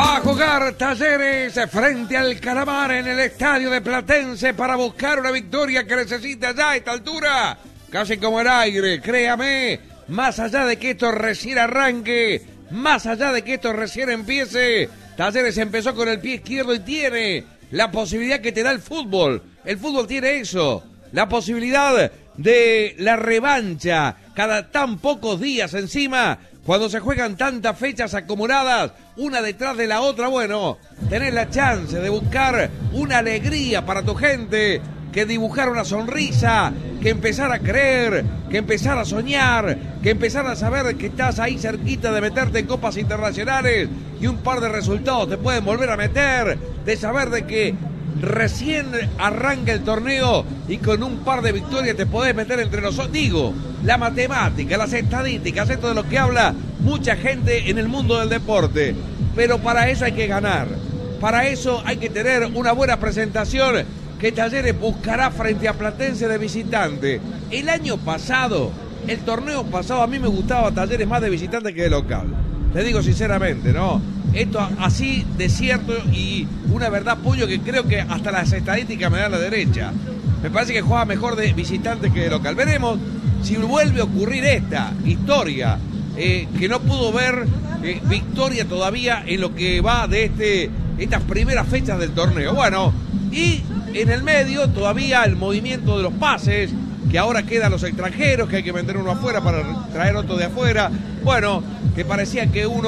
Va a jugar Talleres frente al Calamar en el estadio de Platense para buscar una victoria que necesita ya a esta altura. Casi como el aire, créame, más allá de que esto recién arranque, más allá de que esto recién empiece, Talleres empezó con el pie izquierdo y tiene la posibilidad que te da el fútbol. El fútbol tiene eso, la posibilidad de la revancha cada tan pocos días encima. Cuando se juegan tantas fechas acumuladas, una detrás de la otra, bueno, tenés la chance de buscar una alegría para tu gente, que dibujar una sonrisa, que empezar a creer, que empezar a soñar, que empezar a saber que estás ahí cerquita de meterte en copas internacionales y un par de resultados te pueden volver a meter, de saber de que recién arranca el torneo y con un par de victorias te podés meter entre nosotros. Digo, la matemática, las estadísticas, esto de lo que habla mucha gente en el mundo del deporte. Pero para eso hay que ganar. Para eso hay que tener una buena presentación que Talleres buscará frente a Platense de visitante. El año pasado, el torneo pasado, a mí me gustaba Talleres más de visitante que de local. Te digo sinceramente, ¿no? Esto así de cierto y una verdad, Pollo, que creo que hasta las estadísticas me dan la derecha. Me parece que juega mejor de visitante que de local. Veremos si vuelve a ocurrir esta historia, que no pudo ver victoria todavía en lo que va de estas primeras fechas del torneo. Bueno, y en el medio todavía el movimiento de los pases, que ahora quedan los extranjeros, que hay que vender uno afuera para traer otro de afuera. Bueno, que parecía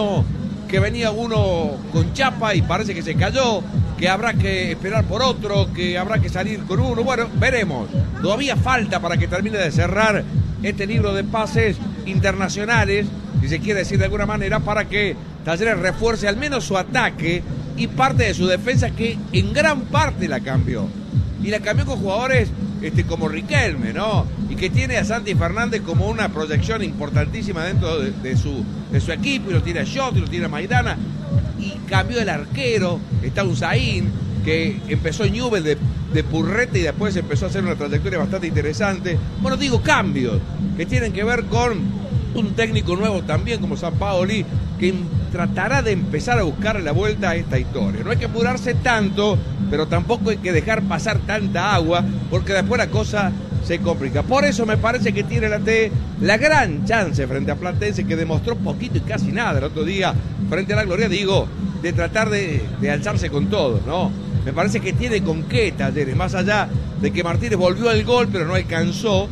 que venía uno con chapa y parece que se cayó, que habrá que esperar por otro, que habrá que salir con uno. Bueno, veremos. Todavía falta para que termine de cerrar este libro de pases internacionales, si se quiere decir de alguna manera, para que Talleres refuerce al menos su ataque y parte de su defensa, que en gran parte la cambió. Y la cambió con jugadores como Riquelme, ¿no? Y que tiene a Santi Fernández como una proyección importantísima dentro de su equipo, y lo tiene a Shot, y lo tiene a Maidana, y cambió el arquero, está Usain, que empezó en Newell's de Purrete y después empezó a hacer una trayectoria bastante interesante. Bueno, digo, cambios que tienen que ver con un técnico nuevo también como Sampaoli, que tratará de empezar a buscar la vuelta a esta historia. No hay que apurarse tanto, pero tampoco hay que dejar pasar tanta agua, porque después la cosa se complica. Por eso me parece que tiene la gran chance frente a Platense, que demostró poquito y casi nada el otro día frente a la Gloria, digo, de tratar de alzarse con todo, ¿no? Me parece que tiene con qué Talleres, más allá de que Martínez volvió al gol, pero no alcanzó.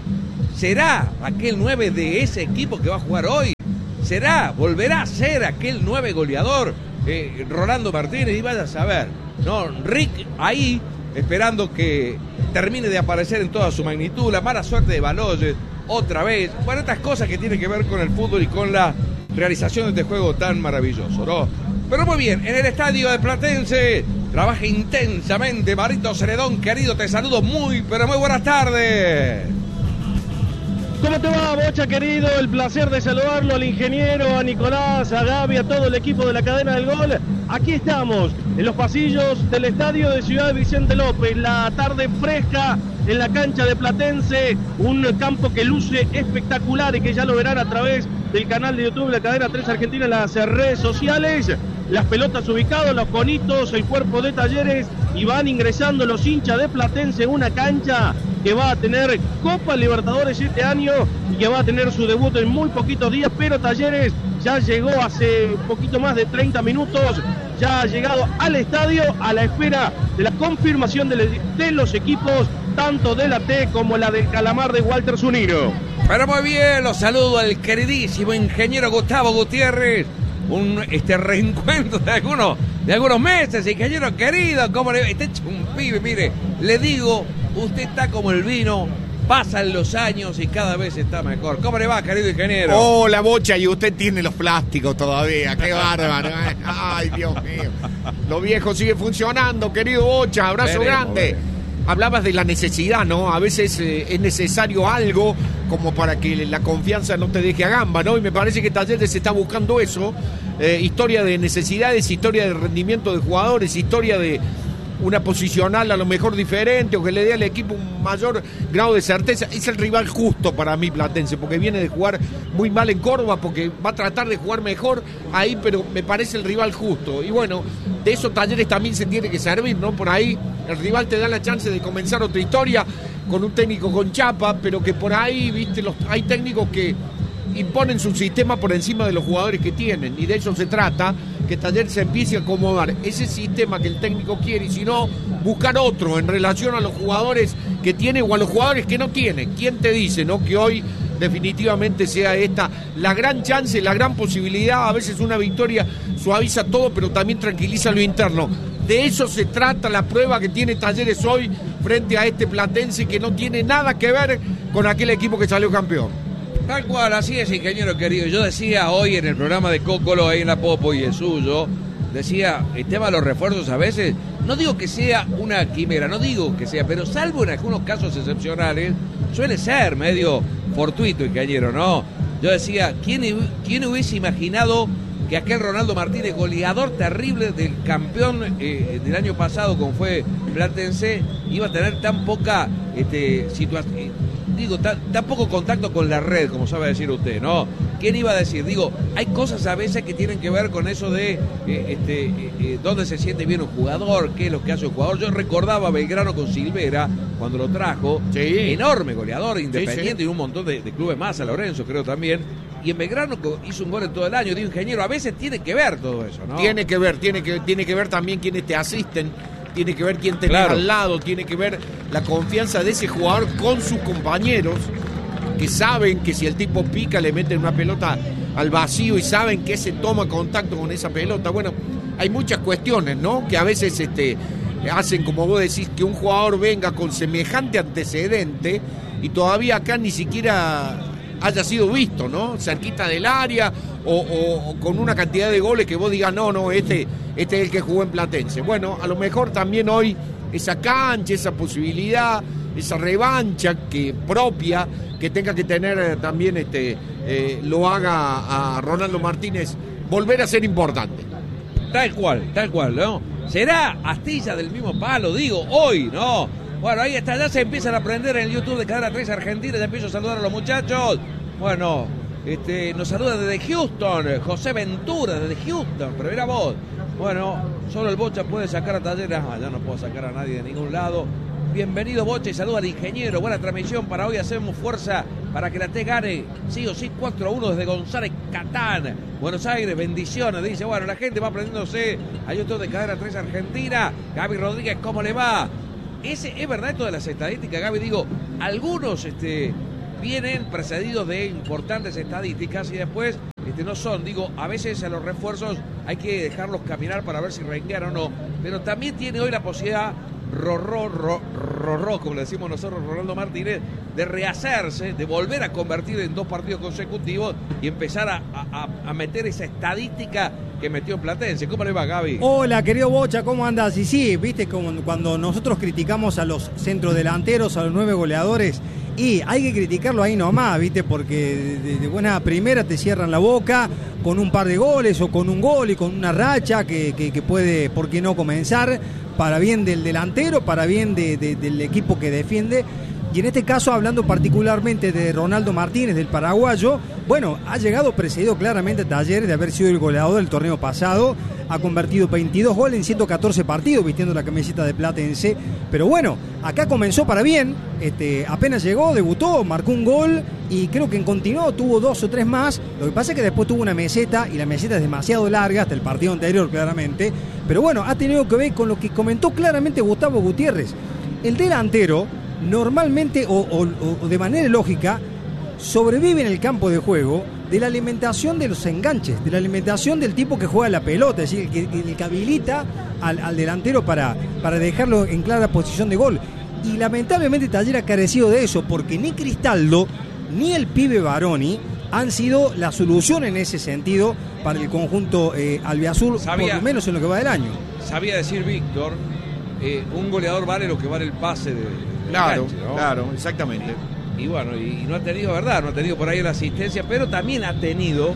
¿Será aquel 9 de ese equipo que va a jugar hoy? ¿Volverá a ser aquel 9 goleador, Rolando Martínez? Y vaya a saber, ¿no? Rick ahí, esperando que termine de aparecer en toda su magnitud. La mala suerte de Baloyes, otra vez. Bueno, estas cosas que tienen que ver con el fútbol y con la realización de este juego tan maravilloso, ¿no? Pero muy bien, en el estadio de Platense trabaja intensamente Marito Celedón, querido, te saludo muy, pero muy buenas tardes. ¿Cómo te va, Bocha, querido? El placer de saludarlo al ingeniero, a Nicolás, a Gaby, a todo el equipo de la cadena del gol. Aquí estamos, en los pasillos del estadio de Ciudad Vicente López. La tarde fresca en la cancha de Platense. Un campo que luce espectacular y que ya lo verán a través del canal de YouTube, la cadena 3 Argentina, en las redes sociales. Las pelotas ubicadas, los conitos, el cuerpo de Talleres, y van ingresando los hinchas de Platense en una cancha que va a tener Copa Libertadores este año y que va a tener su debut en muy poquitos días, pero Talleres ya llegó hace un poquito más de 30 minutos, ya ha llegado al estadio a la espera de la confirmación de los equipos, tanto de la T como la del Calamar de Walter Zunino. Pero muy bien, los saludo al queridísimo ingeniero Gustavo Gutiérrez. Un reencuentro de algunos meses, ingeniero querido, ¿cómo le va? Está hecho un pibe, mire, le digo, usted está como el vino, pasan los años y cada vez está mejor. ¿Cómo le va, querido ingeniero? Hola, Bocha, y usted tiene los plásticos todavía, qué bárbaro. Ay, Dios mío. Lo viejo sigue funcionando, querido Bocha, abrazo grande. Hablabas de la necesidad, ¿no? A veces es necesario algo como para que la confianza no te deje a gamba, ¿no? Y me parece que Talleres está buscando eso. Historia de necesidades, historia de rendimiento de jugadores, historia de una posicional a lo mejor diferente o que le dé al equipo un mayor grado de certeza. Es el rival justo para mí Platense, porque viene de jugar muy mal en Córdoba, porque va a tratar de jugar mejor ahí, pero me parece el rival justo. Y bueno, de esos Talleres también se tiene que servir, ¿no? Por ahí el rival te da la chance de comenzar otra historia con un técnico con chapa, pero que por ahí, viste, hay técnicos que imponen su sistema por encima de los jugadores que tienen, y de eso se trata, que Talleres se empiece a acomodar ese sistema que el técnico quiere, y si no, buscar otro en relación a los jugadores que tiene o a los jugadores que no tiene. ¿Quién te dice, no, que hoy definitivamente sea esta la gran chance, la gran posibilidad? A veces una victoria suaviza todo, pero también tranquiliza lo interno. De eso se trata la prueba que tiene Talleres hoy frente a este Platense, que no tiene nada que ver con aquel equipo que salió campeón. Tal cual, así es, ingeniero querido. Yo decía hoy en el programa de Cócolo, ahí en la Popo y el suyo, decía, el tema de los refuerzos a veces, no digo que sea una quimera, no digo que sea, pero salvo en algunos casos excepcionales, suele ser medio fortuito, ingeniero, ¿no? Yo decía, ¿quién hubiese imaginado que aquel Ronaldo Martínez, goleador terrible del campeón del año pasado, como fue Platense, iba a tener tan poca situación? Digo, tan poco contacto con la red, como sabe decir usted, ¿no? ¿Quién iba a decir? Digo, hay cosas a veces que tienen que ver con eso de dónde se siente bien un jugador, qué es lo que hace un jugador. Yo recordaba a Belgrano con Silvera, cuando lo trajo, sí, enorme goleador, Independiente, sí, sí, y un montón de clubes más, a Lorenzo creo también. Y en Belgrano hizo un gol en todo el año. Digo, ingeniero, a veces tiene que ver todo eso, ¿no? Tiene que ver también quiénes te asisten. Tiene que ver quién te claro, al lado, tiene que ver la confianza de ese jugador con sus compañeros, que saben que si el tipo pica le meten una pelota al vacío y saben que se toma contacto con esa pelota. Bueno, hay muchas cuestiones, ¿no? Que a veces hacen, como vos decís, que un jugador venga con semejante antecedente y todavía acá ni siquiera haya sido visto, ¿no? Cerquita del área o con una cantidad de goles que vos digas, no, este es el que jugó en Platense. Bueno, a lo mejor también hoy esa cancha, esa posibilidad, esa revancha propia que tenga que tener también lo haga a Ronaldo Martínez volver a ser importante. Tal cual, ¿no? Será astilla del mismo palo, digo, hoy, ¿no? Bueno, ahí está, ya se empiezan a aprender en el YouTube de Cadena 3 Argentina, ya empiezo a saludar a los muchachos. Bueno, nos saluda desde Houston, José Ventura, desde Houston, pero era vos. Bueno, solo el Bocha puede sacar a Talleres, ya no puedo sacar a nadie de ningún lado. Bienvenido Bocha y saluda al ingeniero, buena transmisión para hoy, hacemos fuerza para que la T gane, sí o sí, 4-1 desde González Catán, Buenos Aires, bendiciones, dice, bueno, la gente va aprendiéndose a YouTube de Cadena 3 Argentina. Gaby Rodríguez, ¿cómo le va? ¿Es verdad esto de las estadísticas, Gaby? Digo, algunos vienen precedidos de importantes estadísticas y después no son. Digo, a veces a los refuerzos hay que dejarlos caminar para ver si renquean o no. Pero también tiene hoy la posibilidad, como le decimos nosotros, Ronaldo Martínez, de rehacerse, de volver a convertir en 2 partidos consecutivos y empezar a meter esa estadística que metió en Platense. ¿Cómo le va, Gaby? Hola, querido Bocha, ¿cómo andás? Y sí, viste, como cuando nosotros criticamos a los centrodelanteros, a los 9 goleadores, y hay que criticarlo ahí nomás, viste, porque de buena primera te cierran la boca con un par de goles o con un gol y con una racha que puede, ¿por qué no comenzar? Para bien del delantero, para bien del equipo que defiende. Y en este caso, hablando particularmente de Ronaldo Martínez, del paraguayo, bueno, ha llegado precedido claramente a Talleres de haber sido el goleador del torneo pasado, ha convertido 22 goles en 114 partidos vistiendo la camiseta de Platense, pero bueno, acá comenzó para bien, apenas llegó, debutó, marcó un gol y creo que continuó, tuvo 2 o 3 más, lo que pasa es que después tuvo una meseta y la meseta es demasiado larga, hasta el partido anterior claramente, pero bueno, ha tenido que ver con lo que comentó claramente Gustavo Gutiérrez, el delantero normalmente o de manera lógica sobrevive en el campo de juego de la alimentación de los enganches, de la alimentación del tipo que juega la pelota, es decir, el que habilita al delantero para dejarlo en clara posición de gol. Y lamentablemente Talleres ha carecido de eso, porque ni Cristaldo ni el pibe Baroni han sido la solución en ese sentido para el conjunto albiazul, por lo menos en lo que va del año. Sabía decir Víctor, un goleador vale lo que vale el pase de Claro, enganche, ¿no? Claro, exactamente. Y bueno, y no ha tenido, ¿verdad? No ha tenido por ahí la asistencia, pero también ha tenido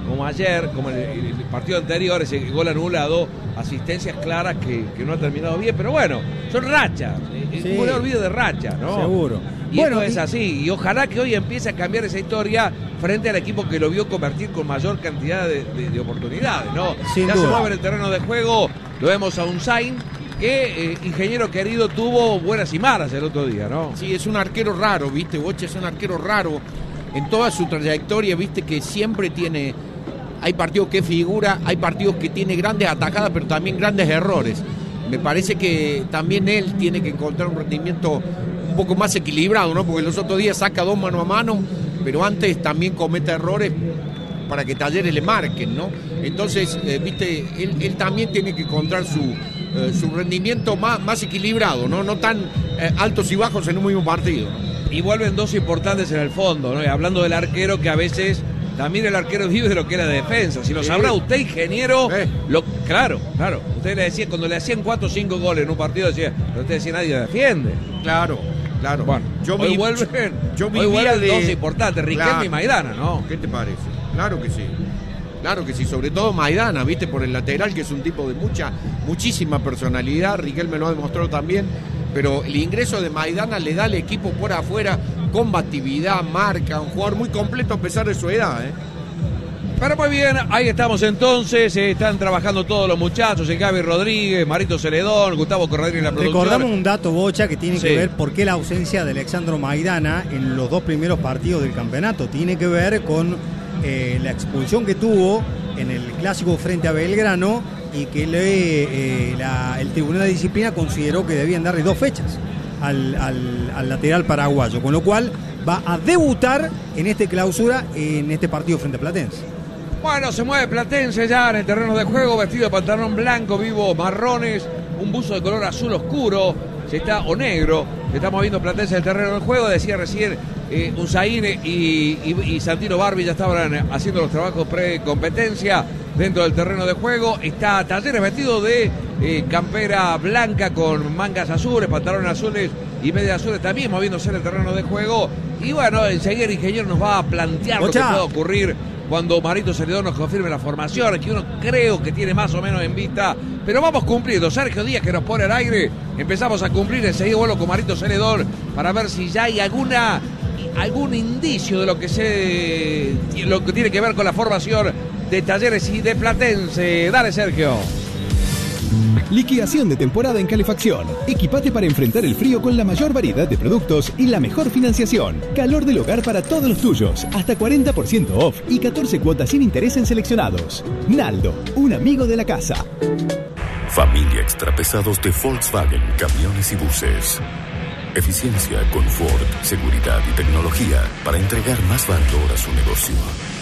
como ayer, como el partido anterior, ese gol anulado, asistencias claras que no ha terminado bien, pero bueno, son rachas, Sí. no le olvido de rachas, ¿no? Seguro. Y bueno, es así, y ojalá que hoy empiece a cambiar esa historia frente al equipo que lo vio convertir con mayor cantidad de oportunidades, ¿no? Sin ya duda. se mueve en el terreno de juego, lo vemos a Unzain, que ingeniero querido tuvo buenas y malas el otro día, ¿no? Sí, es un arquero raro, ¿viste? Bocha es un arquero raro. En toda su trayectoria, ¿viste? Que siempre tiene... Hay partidos que figura, hay partidos que tiene grandes atajadas, pero también grandes errores. Me parece que también él tiene que encontrar un rendimiento un poco más equilibrado, ¿no? Porque los otros días saca 2 mano a mano, pero antes también comete errores para que Talleres le marquen, ¿no? Entonces, ¿viste? Él también tiene que encontrar su rendimiento más equilibrado, ¿no? No tan altos y bajos en un mismo partido, ¿no? Y vuelven dos importantes en el fondo, ¿no? Y hablando del arquero, que a veces también el arquero vive de lo que era de defensa. Si lo sabrá usted, ingeniero, claro. Usted le decía, cuando le hacían 4 o 5 goles en un partido, decía, pero usted decía, nadie defiende. Claro. Bueno, hoy vuelven dos importantes, Riquelme y Maidana, ¿no? ¿Qué te parece? Claro que sí, sobre todo Maidana, ¿viste? Por el lateral, que es un tipo de muchísima personalidad. Riquelme lo ha demostrado también. Pero el ingreso de Maidana le da al equipo por afuera combatividad, marca, un jugador muy completo a pesar de su edad, ¿eh? Pero muy bien, ahí estamos entonces, están trabajando todos los muchachos, Gaby Rodríguez, Marito Celedón, Gustavo Corredera en la producción. Recordamos un dato, Bocha, que tiene que ver por qué la ausencia de Alexandro Maidana en los 2 primeros partidos del campeonato. Tiene que ver con la expulsión que tuvo en el clásico frente a Belgrano y que el Tribunal de Disciplina consideró que debían darle 2 fechas al lateral paraguayo, con lo cual va a debutar en este clausura en este partido frente a Platense. Bueno, se mueve Platense ya en el terreno de juego, vestido de pantalón blanco, vivo marrones, un buzo de color azul oscuro, o negro, se está moviendo Platense en el terreno de juego. Decía recién Unzain y Santino Barbi ya estaban haciendo los trabajos pre-competencia dentro del terreno de juego. Está Talleres vestido de campera blanca con mangas azules, pantalones azules y medias azules, también moviéndose en el terreno de juego. Y bueno, enseguida el ingeniero nos va a plantear lo que puede ocurrir cuando Marito Celedón nos confirme la formación, que uno creo que tiene más o menos en vista, pero vamos cumpliendo. Sergio Díaz, que nos pone al aire, empezamos a cumplir. Enseguida vuelo con Marito Celedón para ver si ya hay algún indicio de lo que tiene que ver con la formación de Talleres y de Platense. Dale, Sergio. Liquidación de temporada en calefacción. Equipate para enfrentar el frío con la mayor variedad de productos y la mejor financiación. Calor del hogar para todos los tuyos. Hasta 40% off y 14 cuotas sin interés en seleccionados. Naldo, un amigo de la casa. Familia Extrapesados de Volkswagen Camiones y Buses. Eficiencia, confort, seguridad y tecnología para entregar más valor a su negocio.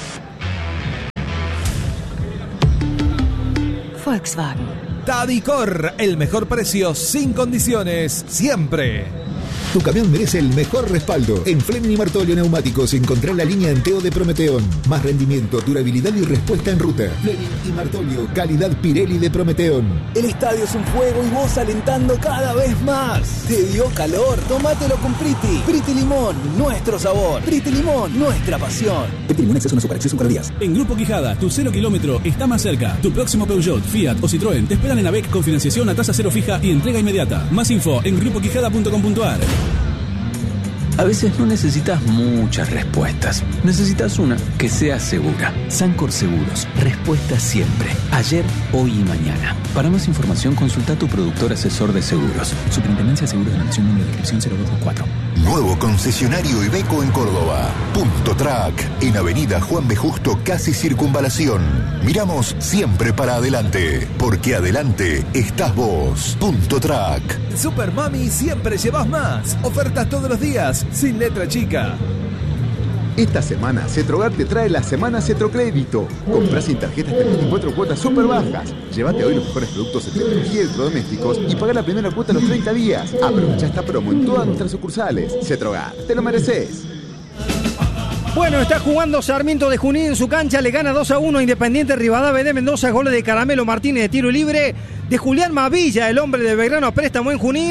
Volkswagen. Tadicor, el mejor precio sin condiciones, siempre. Tu camión merece el mejor respaldo. En Fleming y Martolio Neumáticos encontrá la línea Enteo de Prometeón. Más rendimiento, durabilidad y respuesta en ruta. Fleming y Martolio, calidad Pirelli de Prometeón. El estadio es un juego y vos alentando cada vez más. ¿Te dio calor? Tómatelo con Priti. Priti Limón, nuestro sabor. Priti Limón, nuestra pasión. Priti Limón, exceso no azúcar, exceso en calorías. En Grupo Quijada, tu 0 kilómetro está más cerca. Tu próximo Peugeot, Fiat o Citroën te esperan en AVEC con financiación a tasa cero fija y entrega inmediata. Más info en grupoquijada.com.ar. A veces no necesitas muchas respuestas. Necesitas una que sea segura. Sancor Seguros. Respuesta siempre. Ayer, hoy y mañana. Para más información, consulta a tu productor asesor de seguros. Superintendencia de Seguros de la Nación, número de inscripción 0224. Nuevo concesionario Iveco en Córdoba. Punto Track. En Avenida Juan B. Justo, casi Circunvalación. Miramos siempre para adelante. Porque adelante estás vos. Punto Track. Super Mami, siempre llevas más. Ofertas todos los días, sin letra chica. Esta semana, Cetrogar te trae la semana Cetrocrédito. Comprá sin tarjetas hasta 24 cuotas súper bajas. Llévate hoy los mejores productos de tecnología y electrodomésticos y pagá la primera cuota a los 30 días. Aprovecha esta promo en todas nuestras sucursales. Cetrogar, te lo mereces. Bueno, está jugando Sarmiento de Junín en su cancha, le gana 2-1 Independiente Rivadavia de Mendoza, goles de Caramelo Martínez de tiro libre, de Julián Mavilla, el hombre de Belgrano a préstamo en Junín,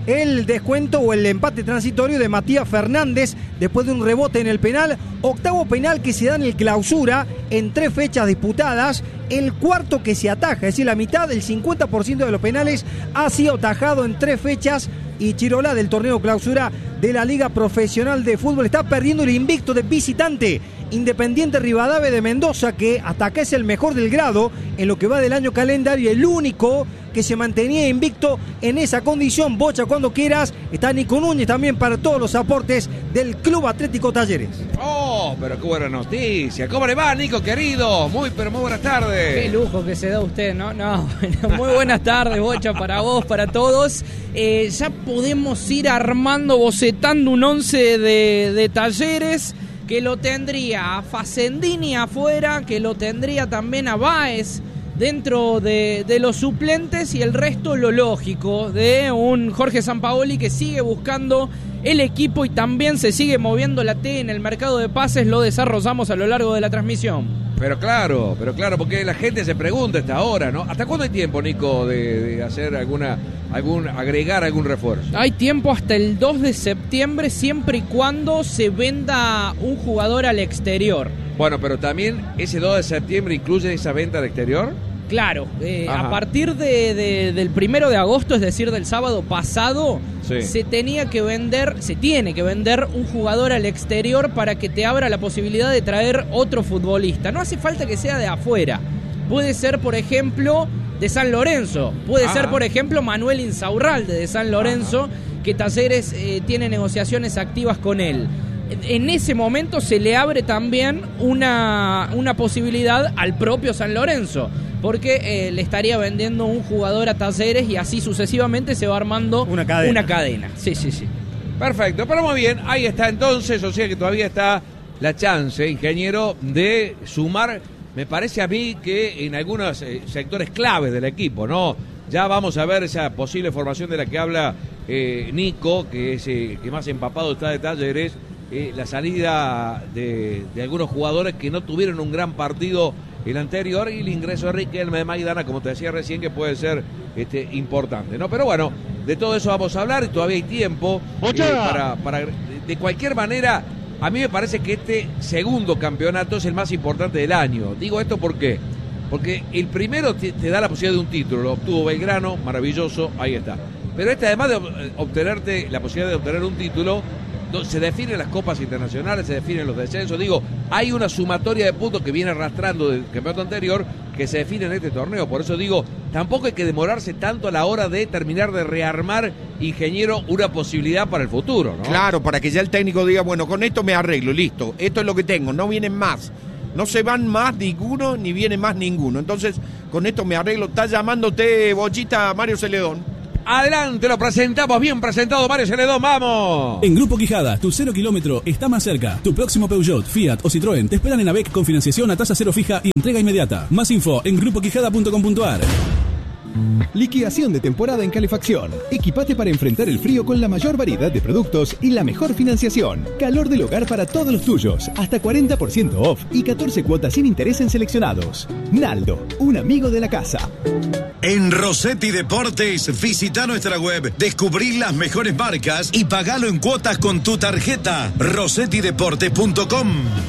el descuento o el empate transitorio de Matías Fernández después de un rebote en el penal. Octavo penal que se da en el Clausura en 3 fechas disputadas. El cuarto que se ataja, es decir, la mitad del 50% de los penales ha sido atajado en 3 fechas. Y Chirola del torneo Clausura de la Liga Profesional de Fútbol está perdiendo el invicto de visitante. Independiente Rivadavia de Mendoza, que hasta acá es el mejor del grado en lo que va del año calendario, el único que se mantenía invicto en esa condición. Bocha, cuando quieras. Está Nico Núñez también para todos los aportes del Club Atlético Talleres. Oh, pero qué buena noticia. ¿Cómo le va, Nico, querido? Muy buenas tardes. Qué lujo que se da usted, ¿no? Muy buenas tardes, Bocha, para vos, para todos. Ya podemos ir armando, bocetando un 11 de Talleres, que lo tendría a Facendini afuera, que lo tendría también a Báez dentro de los suplentes, y el resto lo lógico de un Jorge Sampaoli que sigue buscando el equipo y también se sigue moviendo la T en el mercado de pases. Lo desarrollamos a lo largo de la transmisión. Pero claro, porque la gente se pregunta a esta hora, ¿no? ¿Hasta cuándo hay tiempo, Nico, de hacer agregar algún refuerzo? Hay tiempo hasta el 2 de septiembre, siempre y cuando se venda un jugador al exterior. Bueno, pero también ese 2 de septiembre incluye esa venta al exterior. Claro, a partir del 1 de agosto, es decir, del sábado pasado, sí, se tiene que vender un jugador al exterior para que te abra la posibilidad de traer otro futbolista. No hace falta que sea de afuera. Puede ser, por ejemplo, de San Lorenzo. Puede ser, por ejemplo, Manuel Insaurralde de San Lorenzo, que Talleres tiene negociaciones activas con él. En ese momento se le abre también una posibilidad al propio San Lorenzo, porque le estaría vendiendo un jugador a Talleres y así sucesivamente se va armando una cadena. Sí. Perfecto, pero muy bien, ahí está entonces, o sea que todavía está la chance, ingeniero, de sumar, me parece a mí que en algunos sectores claves del equipo, ¿no? Ya vamos a ver esa posible formación de la que habla Nico, que es que más empapado está de Talleres, la salida de algunos jugadores que no tuvieron un gran partido el anterior, y el ingreso de Riquelme, de Maidana, como te decía recién, que puede ser importante, ¿no? Pero bueno, de todo eso vamos a hablar y todavía hay tiempo para de cualquier manera. A mí me parece que este segundo campeonato es el más importante del año. Digo esto ¿por qué? Porque el primero te da la posibilidad de un título, lo obtuvo Belgrano, maravilloso, ahí está. Pero además de obtenerte la posibilidad de obtener un título, se definen las copas internacionales, se definen los descensos. Digo, hay una sumatoria de puntos que viene arrastrando del campeonato anterior que se define en este torneo. Por eso digo, tampoco hay que demorarse tanto a la hora de terminar de rearmar, ingeniero, una posibilidad para el futuro, ¿no? Claro, para que ya el técnico diga, bueno, con esto me arreglo, listo, esto es lo que tengo, no vienen más. No se van más ninguno, ni viene más ninguno. Entonces, con esto me arreglo. Está llamándote, Bochita, Mario Celedón. Adelante, lo presentamos, bien presentado, Mario Celedón, vamos. En Grupo Quijada, tu 0 kilómetro está más cerca. Tu próximo Peugeot, Fiat o Citroën te esperan en AVEC con financiación a tasa cero fija y entrega inmediata. Más info en grupoquijada.com.ar. Liquidación de temporada en calefacción. Equipate para enfrentar el frío con la mayor variedad de productos y la mejor financiación. Calor del hogar para todos los tuyos. Hasta 40% off y 14 cuotas sin interés en seleccionados. Naldo, un amigo de la casa. En Rossetti Deportes, visita nuestra web, descubrí las mejores marcas y pagalo en cuotas con tu tarjeta. rossettideportes.com.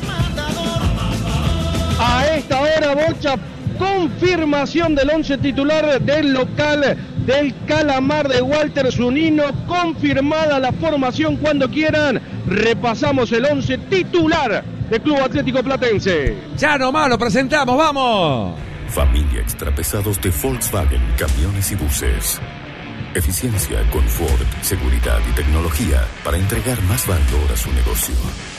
A esta hora, Bocha, confirmación del 11 titular del local del Calamar de Walter Zunino. Confirmada la formación, cuando quieran repasamos el 11 titular del Club Atlético Platense. Ya nomás lo presentamos, vamos. Familia Extrapesados de Volkswagen, camiones y buses. Eficiencia, confort, seguridad y tecnología para entregar más valor a su negocio.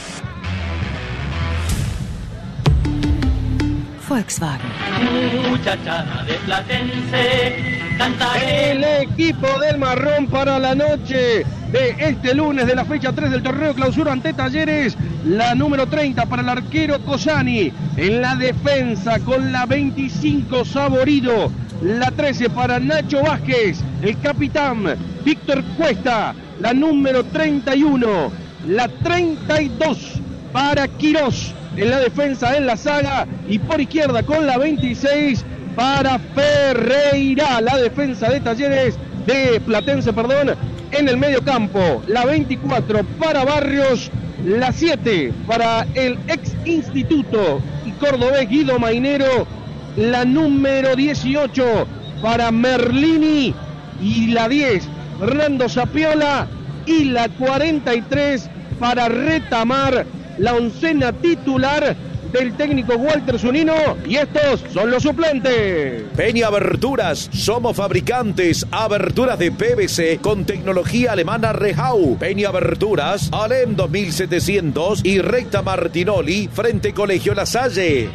Volkswagen. Muchachada de Platense, cantaré. El equipo del Marrón para la noche de este lunes de la fecha 3 del torneo Clausura ante Talleres. La número 30 para el arquero Cosani. En la defensa con la 25 Saborido. La 13 para Nacho Vázquez. El capitán Víctor Cuesta. La número 31. La 32 para Quirós. En la defensa, en la saga, y por izquierda con la 26 para Ferreira. La defensa de Talleres, de Platense, perdón. en el medio campo, la 24 para Barrios, la 7 para el ex instituto y cordobés Guido Mainero, la número 18 para Merlini y la 10 Fernando Sapiola y la 43 para retamar la oncena titular del técnico Walter Zunino, y estos son los suplentes. Peña Aberturas, somos fabricantes, aberturas de PVC con tecnología alemana Rehau. Peña Aberturas, Alem 2700 y Recta Martinoli, frente Colegio La Salle.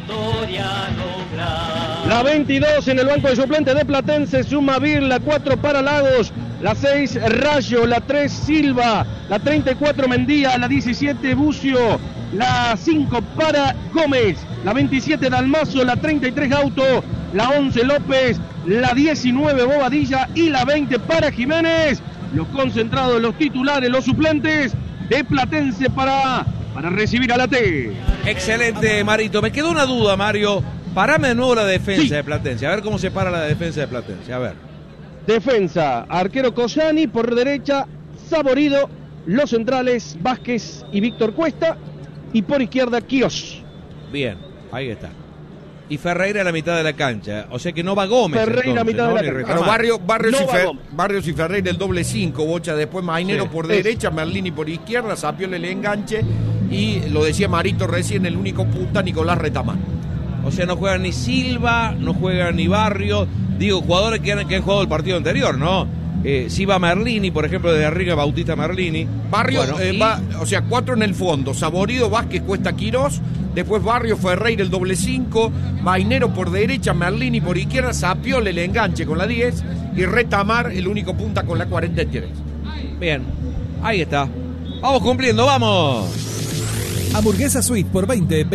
La 22 en el banco de suplentes de Platense, Sumavir, la 4 para Lagos, la 6 Rayo, la 3 Silva, la 34 Mendía, la 17 Bucio, la 5 para Gómez, la 27 Dalmazo, la 33 Gauto, la 11 López, la 19 Bobadilla y la 20 para Jiménez. Los concentrados, los titulares, los suplentes de Platense para recibir a la T. Excelente, Marito. Me quedó una duda, Mario. Parame de nuevo la defensa de Platense. A ver cómo se para la defensa de Platense. A ver. Defensa, arquero Cosani, por derecha Saborido, los centrales Vázquez y Víctor Cuesta, y por izquierda Quíos. Bien, ahí está. Y Ferreira a la mitad de la cancha. O sea que no va Gómez. Ferreira a mitad de la cancha. Claro, Barrios y Ferreira el doble 5, Bocha. Después Mainero por derecha, Merlini por izquierda, Sapiola el enganche. Y lo decía Marito recién, el único punta, Nicolás Retamán. O sea, no juega ni Silva, no juega ni Barrio. Digo, jugadores que han jugado el partido anterior, ¿no? Sí va Merlini, por ejemplo, desde arriba Bautista Merlini. Barrio, va, o sea, 4 en el fondo. Saborido, Vázquez, Cuesta, Quirós. Después Barrio, Ferreira, el doble 5. Mainero por derecha, Merlini por izquierda. Sapiola el enganche con la 10. Y Retamar, el único punta con la 43. Bien, ahí está. Vamos cumpliendo, vamos. Hamburguesa Suite por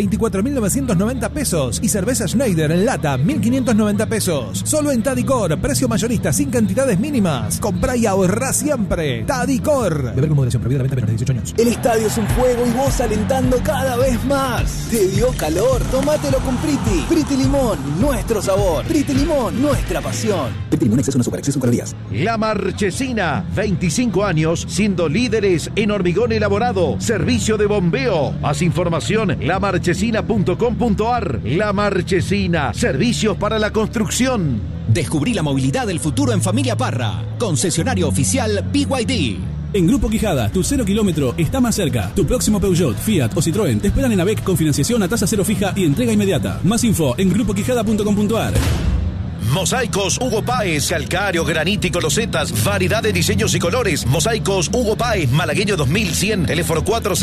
24.990 pesos. Y cerveza Schneider en lata, 1.590 pesos. Solo en Tadicor, precio mayorista sin cantidades mínimas. Comprá y ahorrá siempre. Tadicor. Beber con moderación, prohibida la venta menos de 18 años. El estadio es un juego y vos alentando cada vez más. ¿Te dio calor? Tómatelo con Priti. Priti Limón, nuestro sabor. Priti Limón, nuestra pasión. Priti Limón, exceso no azúcar, exceso en calorías. La Marchesina, 25 años siendo líderes en hormigón elaborado. Servicio de bombeo. Más información, lamarchesina.com.ar. La Marchesina, servicios para la construcción. Descubrí la movilidad del futuro en Familia Parra. Concesionario oficial BYD. En Grupo Quijada, tu 0 kilómetro está más cerca. Tu próximo Peugeot, Fiat o Citroën te esperan en AVEC con financiación a tasa cero fija y entrega inmediata. Más info en grupoquijada.com.ar. Mosaicos Hugo Páez, calcáreo, granítico, losetas, variedad de diseños y colores. Mosaicos Hugo Páez, Malagueño 2100, teléfono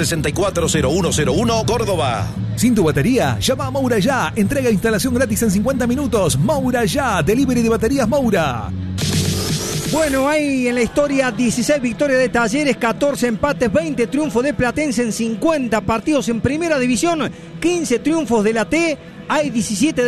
464-0101, Córdoba. Sin tu batería, llama a Moura Ya. Entrega e instalación gratis en 50 minutos. Moura Ya, delivery de baterías Moura. Bueno, hay en la historia 16 victorias de Talleres, 14 empates, 20 triunfos de Platense en 50 partidos en primera división, 15 triunfos de la T, hay 17 de